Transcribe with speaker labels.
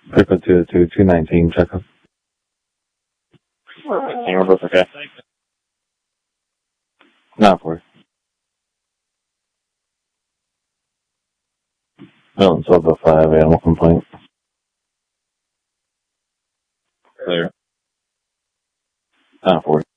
Speaker 1: Frequent 202, 219, check up.
Speaker 2: We're both okay.
Speaker 1: Not for. Milton Silva 5, animal complaint.
Speaker 2: Clear.
Speaker 1: Not for.